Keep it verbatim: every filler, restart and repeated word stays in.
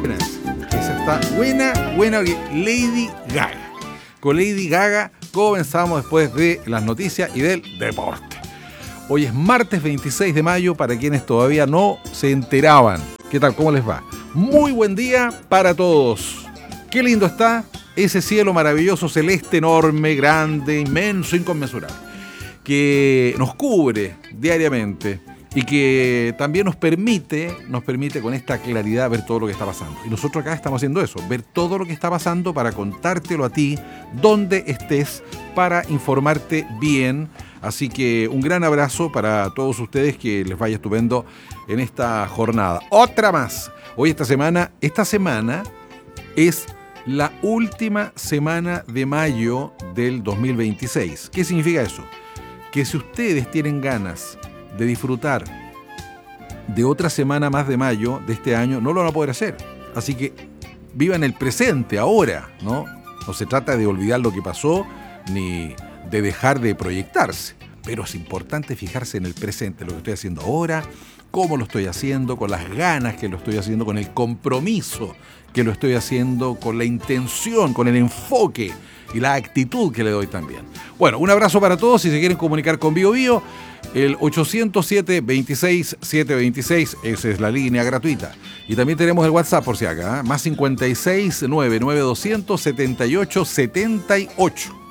Esa está buena, buena, Lady Gaga. Con Lady Gaga comenzamos después de las noticias y del deporte. Hoy es martes veintiséis de mayo, para quienes todavía no se enteraban. ¿Qué tal? ¿Cómo les va? Muy buen día para todos. Qué lindo está ese cielo maravilloso, celeste, enorme, grande, inmenso, inconmensurable, que nos cubre diariamente y que también nos permite, nos permite con esta claridad ver todo lo que está pasando. Y nosotros acá estamos haciendo eso, ver todo lo que está pasando para contártelo a ti, donde estés, para informarte bien. Así que un gran abrazo para todos ustedes, que les vaya estupendo en esta jornada. Otra más. Hoy esta semana, esta semana es la última semana de mayo del dos mil veintiséis. ¿Qué significa eso? Que si ustedes tienen ganas de disfrutar de otra semana más de mayo de este año, no lo van a poder hacer. Así que vivan el presente ahora, ¿no? No se trata de olvidar lo que pasó, ni de dejar de proyectarse, pero es importante fijarse en el presente, lo que estoy haciendo ahora, cómo lo estoy haciendo, con las ganas que lo estoy haciendo, con el compromiso que lo estoy haciendo, con la intención, con el enfoque y la actitud que le doy también. Bueno, un abrazo para todos. Si se quieren comunicar con Bio Bio, el ochocientos siete, veintiséis, setecientos veintiséis, esa es la línea gratuita. Y también tenemos el WhatsApp por si acá, ¿eh? Más cincuenta y seis, nueve nueve doscientos, setenta y ocho, setenta y ocho.